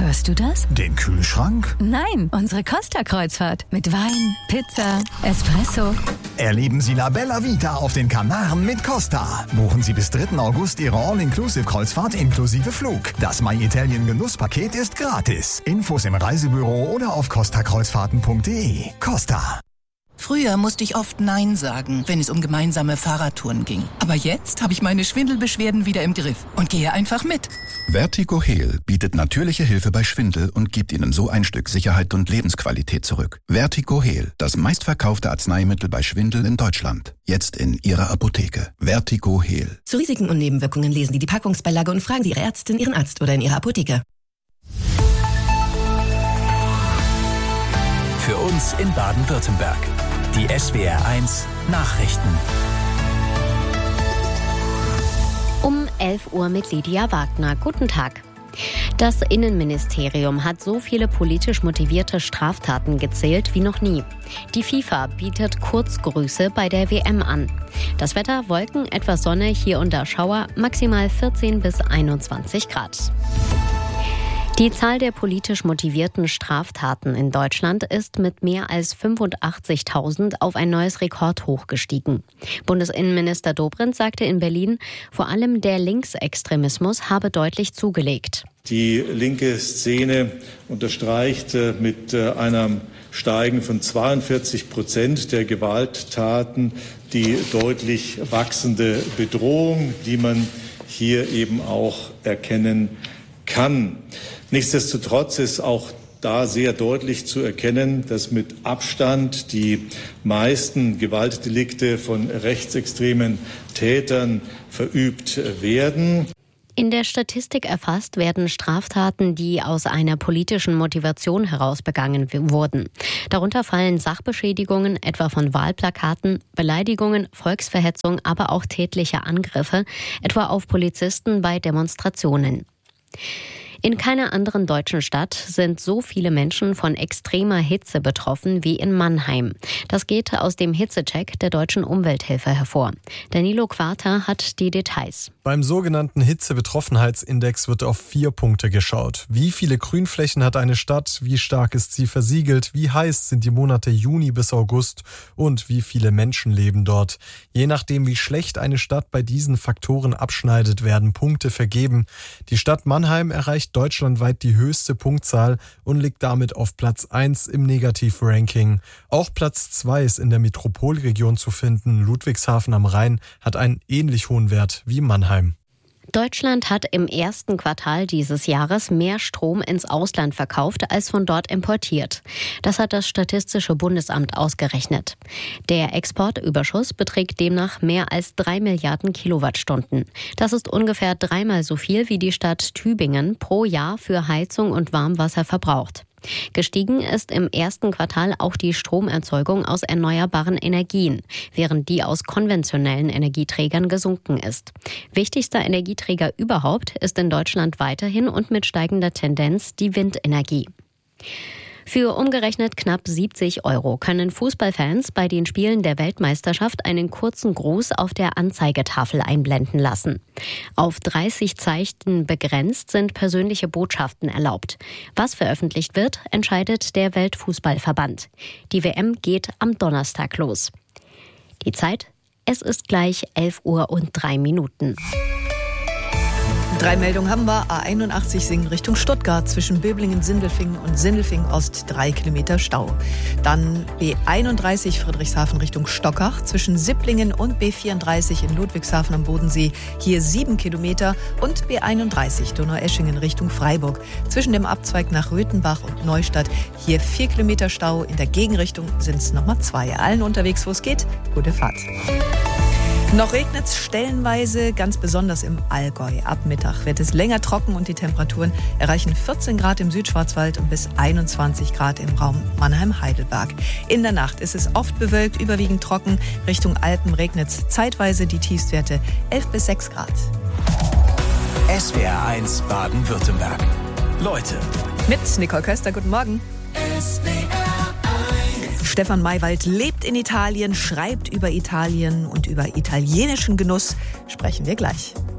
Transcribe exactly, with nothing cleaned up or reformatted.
Hörst du das? Den Kühlschrank? Nein, unsere Costa-Kreuzfahrt. Mit Wein, Pizza, Espresso. Erleben Sie La Bella Vita auf den Kanaren mit Costa. Buchen Sie bis dritten August Ihre All-Inclusive-Kreuzfahrt inklusive Flug. Das My Italien Genusspaket ist gratis. Infos im Reisebüro oder auf costa kreuzfahrten punkt de. Costa. Früher musste ich oft Nein sagen, wenn es um gemeinsame Fahrradtouren ging. Aber jetzt habe ich meine Schwindelbeschwerden wieder im Griff und gehe einfach mit. Vertigo Heal bietet natürliche Hilfe bei Schwindel und gibt Ihnen so ein Stück Sicherheit und Lebensqualität zurück. Vertigo Heal, das meistverkaufte Arzneimittel bei Schwindel in Deutschland. Jetzt in Ihrer Apotheke. Vertigo Heal. Zu Risiken und Nebenwirkungen lesen Sie die Packungsbeilage und fragen Sie Ihre Ärztin, Ihren Arzt oder in Ihrer Apotheke. Für uns in Baden-Württemberg. Die S W R eins Nachrichten. Um elf Uhr mit Lydia Wagner. Guten Tag. Das Innenministerium hat so viele politisch motivierte Straftaten gezählt wie noch nie. Die FIFA bietet Kurzgrüße bei der W M an. Das Wetter: Wolken, etwas Sonne, hier und da Schauer, maximal vierzehn bis einundzwanzig Grad. Die Zahl der politisch motivierten Straftaten in Deutschland ist mit mehr als fünfundachtzigtausend auf ein neues Rekordhoch gestiegen. Bundesinnenminister Dobrindt sagte in Berlin, vor allem der Linksextremismus habe deutlich zugelegt. Die linke Szene unterstreicht mit einem Steigen von zweiundvierzig Prozent der Gewalttaten die deutlich wachsende Bedrohung, die man hier eben auch erkennen kann. Nichtsdestotrotz ist auch da sehr deutlich zu erkennen, dass mit Abstand die meisten Gewaltdelikte von rechtsextremen Tätern verübt werden. In der Statistik erfasst werden Straftaten, die aus einer politischen Motivation heraus begangen wurden. Darunter fallen Sachbeschädigungen, etwa von Wahlplakaten, Beleidigungen, Volksverhetzung, aber auch tätliche Angriffe, etwa auf Polizisten bei Demonstrationen. In keiner anderen deutschen Stadt sind so viele Menschen von extremer Hitze betroffen wie in Mannheim. Das geht aus dem Hitzecheck der Deutschen Umwelthilfe hervor. Danilo Quarta hat die Details. Beim sogenannten Hitzebetroffenheitsindex wird auf vier Punkte geschaut. Wie viele Grünflächen hat eine Stadt? Wie stark ist sie versiegelt? Wie heiß sind die Monate Juni bis August? Und wie viele Menschen leben dort? Je nachdem, wie schlecht eine Stadt bei diesen Faktoren abschneidet, werden Punkte vergeben. Die Stadt Mannheim erreicht deutschlandweit die höchste Punktzahl und liegt damit auf Platz eins im Negativ-Ranking. Auch Platz zwei ist in der Metropolregion zu finden. Ludwigshafen am Rhein hat einen ähnlich hohen Wert wie Mannheim. Deutschland hat im ersten Quartal dieses Jahres mehr Strom ins Ausland verkauft als von dort importiert. Das hat das Statistische Bundesamt ausgerechnet. Der Exportüberschuss beträgt demnach mehr als drei Milliarden Kilowattstunden. Das ist ungefähr dreimal so viel, wie die Stadt Tübingen pro Jahr für Heizung und Warmwasser verbraucht. Gestiegen ist im ersten Quartal auch die Stromerzeugung aus erneuerbaren Energien, während die aus konventionellen Energieträgern gesunken ist. Wichtigster Energieträger überhaupt ist in Deutschland weiterhin und mit steigender Tendenz die Windenergie. Für umgerechnet knapp siebzig Euro können Fußballfans bei den Spielen der Weltmeisterschaft einen kurzen Gruß auf der Anzeigetafel einblenden lassen. Auf dreißig Zeichen begrenzt sind persönliche Botschaften erlaubt. Was veröffentlicht wird, entscheidet der Weltfußballverband. Die W M geht am Donnerstag los. Die Zeit? Es ist gleich elf Uhr und drei Minuten. Drei Meldungen haben wir. A einundachtzig Singen Richtung Stuttgart zwischen Böblingen-Sindelfingen und Sindelfingen-Ost drei Kilometer Stau. Dann B einunddreißig Friedrichshafen Richtung Stockach zwischen Sipplingen und B vierunddreißig in Ludwigshafen am Bodensee. Hier sieben Kilometer. Und B einunddreißig Donaueschingen Richtung Freiburg zwischen dem Abzweig nach Röthenbach und Neustadt. Hier vier Kilometer Stau. In der Gegenrichtung sind es nochmal zwei. Allen unterwegs, wo es geht, gute Fahrt. Noch regnet es stellenweise, ganz besonders im Allgäu. Ab Mittag wird es länger trocken und die Temperaturen erreichen vierzehn Grad im Südschwarzwald und bis einundzwanzig Grad im Raum Mannheim-Heidelberg. In der Nacht ist es oft bewölkt, überwiegend trocken. Richtung Alpen regnet es zeitweise, die Tiefstwerte elf bis sechs Grad. S W R eins Baden-Württemberg. Leute. Mit Nicole Köster, guten Morgen. S W R Stefan Maywald lebt in Italien, schreibt über Italien und über italienischen Genuss sprechen wir gleich.